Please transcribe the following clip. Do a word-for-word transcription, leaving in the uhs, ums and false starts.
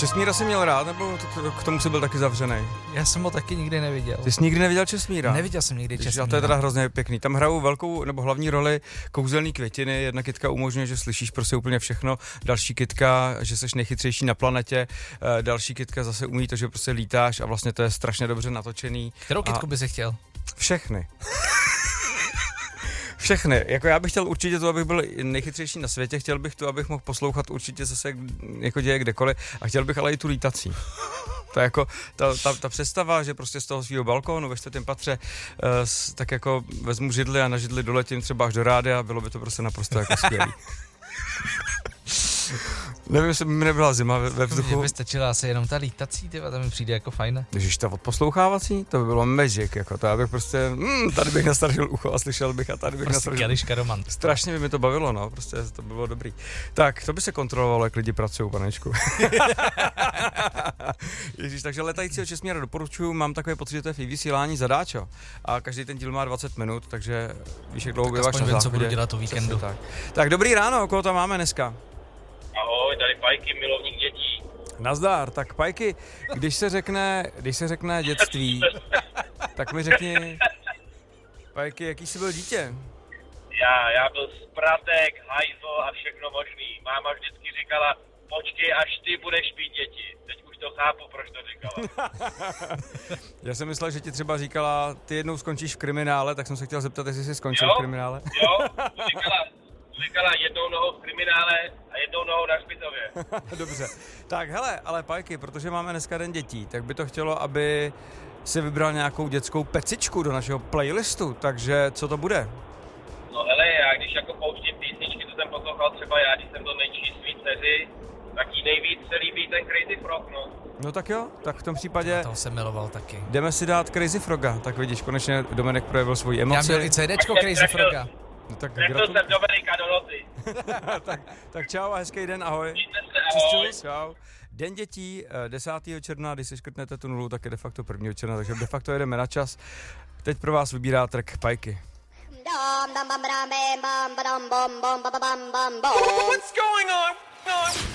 Česmíra jsi měl rád, nebo to, to, k tomu jsi byl taky zavřený? Já jsem ho taky nikdy neviděl. Ty jsi nikdy neviděl Česmíra? Neviděl jsem nikdy Česmíra. A to je teda hrozně pěkný. Tam hrajou velkou nebo hlavní roli kouzelný květiny. Jedna kytka umožňuje, že slyšíš prostě úplně všechno. Další kytka, že jsi nejchytřejší na planetě. Další kytka zase umí to, že prostě lítáš a vlastně to je strašně dobře natočený. Kterou kytku bys chtěl? Všechny. Všechny. Jako já bych chtěl určitě to, abych byl nejchytřejší na světě, chtěl bych to, abych mohl poslouchat určitě zase jako děje kdekoliv a chtěl bych ale i tu lítací. To je jako ta, ta, ta představa, že prostě z toho svého balkónu ve čtvrtém patře uh, tak jako vezmu židli a na židli doletím třeba až do rádia, bylo by to prostě naprosto jako skvělý. Nevím, jestli by mi nebyla zima ve, ve vzduchu. Mně by stačila asi jenom ta lítací, tyva, to mi přijde jako fajn. Ježiš, ta odposlouchávací, to by bylo magic, jako to já bych prostě, mm, tady bych nastražil ucho a slyšel bych a tady bych prostě nastražil. Kališka romant. Strašně by mi to bavilo, no, prostě to by bylo dobrý. Tak, to by se kontrolovalo, jak lidi pracují, panečku. Ježiš, takže Letajícího Česmíra doporučuju, mám takové pocit, že to je v vysílání zadáčo a každý ten díl má dvacet minut, takže víš, jak dlouho býváš na záchodě. Co budu dělat o víkendu. Tak. tak, dobrý ráno, koho tam máme dneska? Ahoj, tady Pajky, milovník dětí. Nazdar, tak Pajky, když se řekne, když se řekne dětství, tak mi řekni, Pajky, jaký jsi byl dítě? Já, já byl spratek, hajzl a všechno možný. Máma vždycky říkala, počkej, až ty budeš mít děti. Teď už to chápu, proč to říkala. Já jsem myslel, že ti třeba říkala, ty jednou skončíš v kriminále, tak jsem se chtěl zeptat, jestli jsi skončil jo, v kriminále. Jo, říkala, říkala jednou nohou v kriminále a jednou nohou na hřbitově. Dobře. Tak hele, ale Pajky, protože máme dneska den dětí, tak by to chtělo, aby si vybral nějakou dětskou pecičku do našeho playlistu, takže co to bude? No hele, já když jako pouštím písničky, co jsem poslouchal třeba já, když jsem byl menší svý dceři, tak jí nejvíc se líbí ten Crazy Frog, no. No tak jo, tak v tom případě Toho jsem miloval taky. jdeme si dát Crazy Froga, tak vidíš, konečně Dominik projevil svoji emoci. Já měl i CDčko Crazy Froga. No tak Řekl gratul... jsem Dominika do noty. tak, tak čau a hezký den, ahoj. Mějte se, ahoj. Čus, čau. Den dětí, desátého června, když si škrtnete tu nulu, tak je de facto prvního června, takže de facto jedeme na čas. Teď pro vás vybírá track Pajky. What's going on?